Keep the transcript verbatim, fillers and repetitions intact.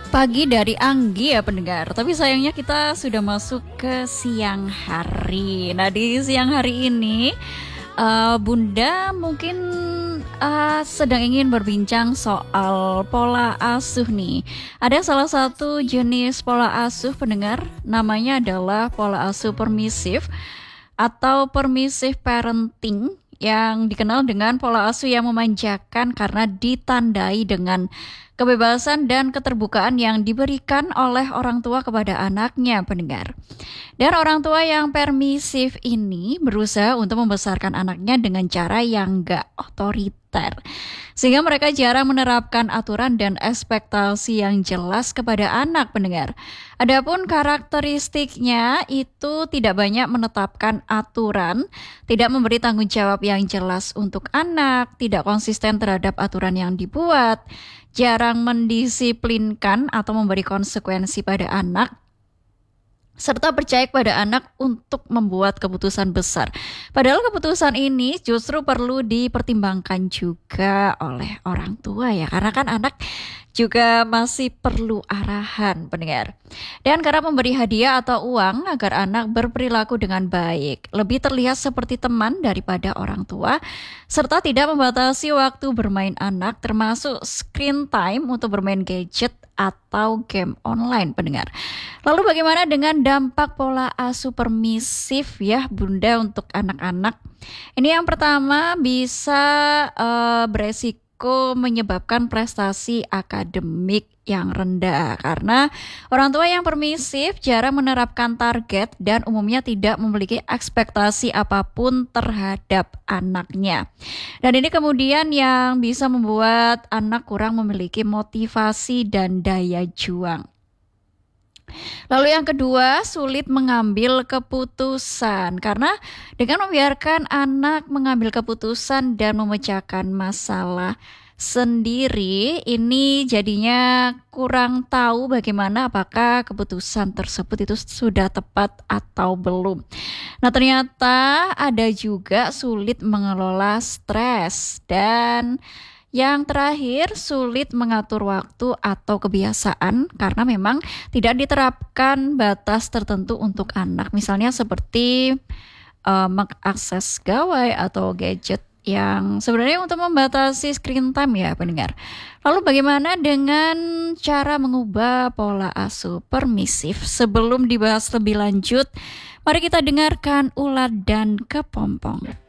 Pagi dari Anggi ya pendengar, tapi sayangnya kita sudah masuk ke siang hari. Nah di siang hari ini eh, Bunda mungkin eh, sedang ingin berbincang soal pola asuh nih. Ada salah satu jenis pola asuh pendengar, namanya adalah pola asuh permisif atau permissive parenting yang dikenal dengan pola asuh yang memanjakan karena ditandai dengan kebebasan dan keterbukaan yang diberikan oleh orang tua kepada anaknya, pendengar. Dan orang tua yang permisif ini berusaha untuk membesarkan anaknya dengan cara yang gak otoriter. Sehingga mereka jarang menerapkan aturan dan ekspektasi yang jelas kepada anak, pendengar. Adapun karakteristiknya itu tidak banyak menetapkan aturan, tidak memberi tanggung jawab yang jelas untuk anak, tidak konsisten terhadap aturan yang dibuat, jarang mendisiplinkan atau memberi konsekuensi pada anak, serta percaya kepada anak untuk membuat keputusan besar. Padahal keputusan ini justru perlu dipertimbangkan juga oleh orang tua ya, karena kan anak juga masih perlu arahan, pendengar. Dan karena memberi hadiah atau uang agar anak berperilaku dengan baik, lebih terlihat seperti teman daripada orang tua, serta tidak membatasi waktu bermain anak termasuk screen time untuk bermain gadget atau game online, pendengar. Lalu bagaimana dengan dampak pola asuh permisif ya Bunda untuk anak-anak? Ini yang pertama bisa uh, beresiko menyebabkan prestasi akademik yang rendah karena orang tua yang permisif jarang menerapkan target dan umumnya tidak memiliki ekspektasi apapun terhadap anaknya. Dan ini kemudian yang bisa membuat anak kurang memiliki motivasi dan daya juang. Lalu yang kedua, sulit mengambil keputusan karena dengan membiarkan anak mengambil keputusan dan memecahkan masalah sendiri, ini jadinya kurang tahu bagaimana apakah keputusan tersebut itu sudah tepat atau belum. Nah, ternyata ada juga sulit mengelola stres dan yang terakhir, sulit mengatur waktu atau kebiasaan karena memang tidak diterapkan batas tertentu untuk anak. Misalnya seperti uh, mengakses gawai atau gadget yang sebenarnya untuk membatasi screen time ya pendengar. Lalu bagaimana dengan cara mengubah pola asuh permisif? Sebelum dibahas lebih lanjut, mari kita dengarkan Ulat dan Kepompong.